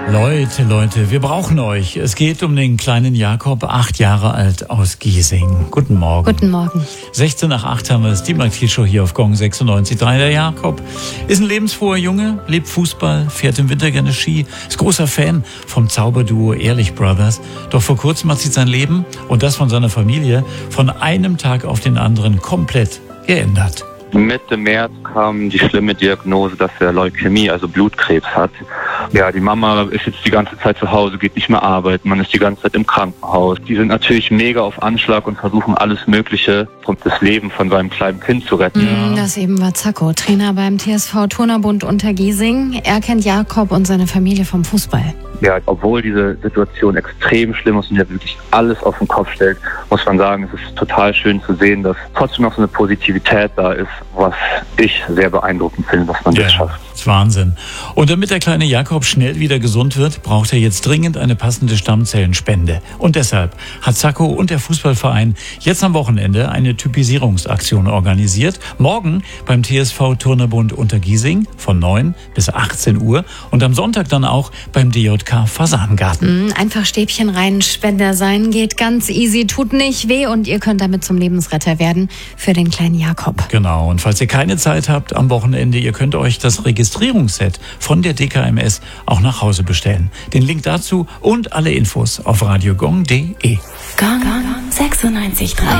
Leute, wir brauchen euch. Es geht um den kleinen Jakob, 8 Jahre alt, aus Giesing. Guten Morgen. Guten Morgen. 16 nach 8 haben wir es, die Magazin-Show hier auf Gong 96.3. Der Jakob ist ein lebensfroher Junge, liebt Fußball, fährt im Winter gerne Ski, ist großer Fan vom Zauberduo Ehrlich Brothers. Doch vor kurzem hat sich sein Leben und das von seiner Familie von einem Tag auf den anderen komplett geändert. Mitte März kam die schlimme Diagnose, dass er Leukämie, also Blutkrebs hat. Ja, die Mama ist jetzt die ganze Zeit zu Hause, geht nicht mehr arbeiten, man ist die ganze Zeit im Krankenhaus. Die sind natürlich mega auf Anschlag und versuchen alles Mögliche, um das Leben von seinem kleinen Kind zu retten. Das eben war Zacko, Trainer beim TSV Turnerbund Untergiesing. Er kennt Jakob und seine Familie vom Fußball. Ja, obwohl diese Situation extrem schlimm ist und ja wirklich alles auf den Kopf stellt, muss man sagen, es ist total schön zu sehen, dass trotzdem noch so eine Positivität da ist, was ich sehr beeindruckend finde, dass man das schafft. Das ist Wahnsinn. Und damit der kleine Jakob schnell wieder gesund wird, braucht er jetzt dringend eine passende Stammzellenspende. Und deshalb hat Zacko und der Fußballverein jetzt am Wochenende eine Typisierungsaktion organisiert. Morgen beim TSV Turnerbund Untergiesing von 9 bis 18 Uhr und am Sonntag dann auch beim DJK Fasanengarten. Einfach Stäbchen rein, Spender sein, geht ganz easy, tut nicht weh und ihr könnt damit zum Lebensretter werden für den kleinen Jakob. Genau, und falls ihr keine Zeit habt am Wochenende, ihr könnt euch das Registrierungsset von der DKMS auch nach Hause bestellen. Den Link dazu und alle Infos auf radiogong.de. Gong 96.3